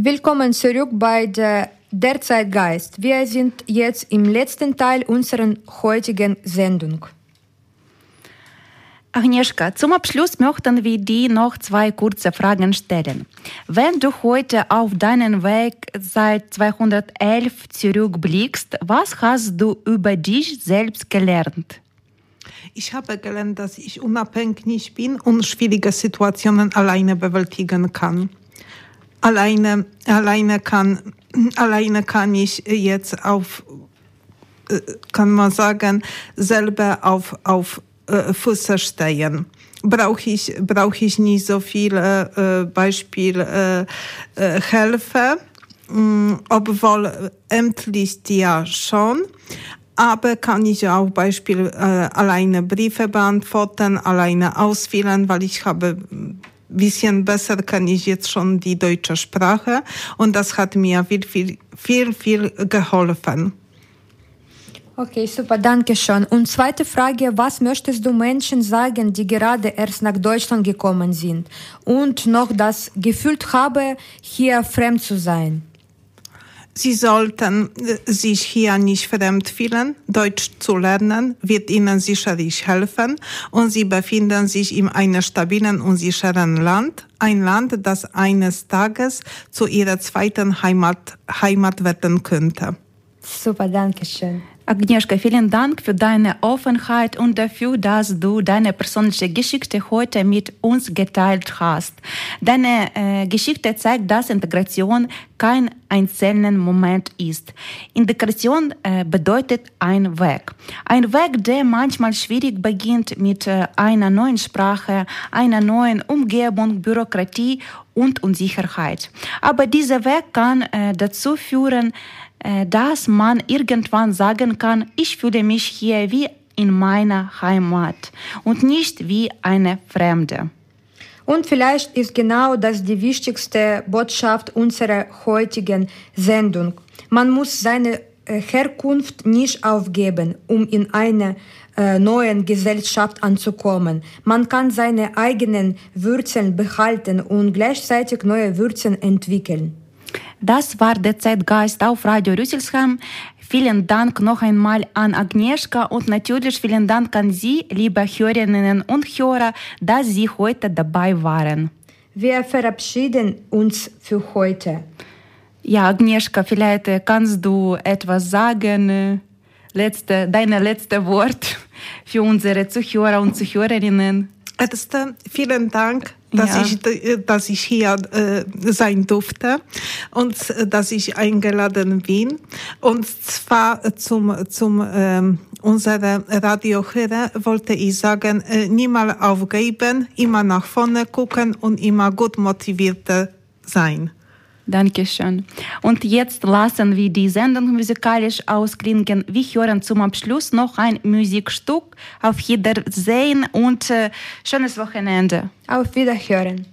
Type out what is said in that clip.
Willkommen zurück bei der Zeitgeist. Wir sind jetzt im letzten Teil unserer heutigen Sendung. Agnieszka, zum Abschluss möchten wir dir noch 2 kurze Fragen stellen. Wenn du heute auf deinen Weg seit 211 zurückblickst, was hast du über dich selbst gelernt? Ich habe gelernt, dass ich unabhängig bin und schwierige Situationen alleine bewältigen kann. Alleine kann ich jetzt kann man sagen, selber auf Füße stehen. Brauche ich nicht so viel Hilfe, obwohl ämtlich ja schon. Aber kann ich auch alleine Briefe beantworten, alleine ausfüllen, weil ich habe bisschen besser kann ich jetzt schon die deutsche Sprache und das hat mir viel geholfen. Okay, super, danke schön. Und zweite Frage, was möchtest du Menschen sagen, die gerade erst nach Deutschland gekommen sind und noch das Gefühl haben, hier fremd zu sein? Sie sollten sich hier nicht fremd fühlen. Deutsch zu lernen wird ihnen sicherlich helfen und sie befinden sich in einem stabilen und sicheren Land. Ein Land, das eines Tages zu ihrer zweiten Heimat werden könnte. Super, danke schön. Agnieszka, vielen Dank für deine Offenheit und dafür, dass du deine persönliche Geschichte heute mit uns geteilt hast. Deine Geschichte zeigt, dass Integration kein einzelner Moment ist. Integration bedeutet ein Weg. Ein Weg, der manchmal schwierig beginnt mit einer neuen Sprache, einer neuen Umgebung, Bürokratie und Unsicherheit. Aber dieser Weg kann dazu führen, dass man irgendwann sagen kann, ich fühle mich hier wie in meiner Heimat und nicht wie eine Fremde. Und vielleicht ist genau das die wichtigste Botschaft unserer heutigen Sendung. Man muss seine Herkunft nicht aufgeben, um in einer neuen Gesellschaft anzukommen. Man kann seine eigenen Wurzeln behalten und gleichzeitig neue Wurzeln entwickeln. Das war der Zeitgeist auf Radio Rüsselsheim. Vielen Dank noch einmal an Agnieszka und natürlich vielen Dank an Sie, liebe Hörerinnen und Hörer, dass Sie heute dabei waren. Wir verabschieden uns für heute. Ja, Agnieszka, vielleicht kannst du etwas sagen, deine letzte Wort für unsere Zuhörer und Zuhörerinnen. Vielen Dank, dass ich hier sein durfte und dass ich eingeladen bin. Und zwar zum unsere Radiohörer wollte ich sagen, niemals aufgeben, immer nach vorne gucken und immer gut motiviert sein. Dankeschön. Und jetzt lassen wir die Sendung musikalisch ausklingen. Wir hören zum Abschluss noch ein Musikstück. Auf Wiedersehen und schönes Wochenende. Auf Wiederhören.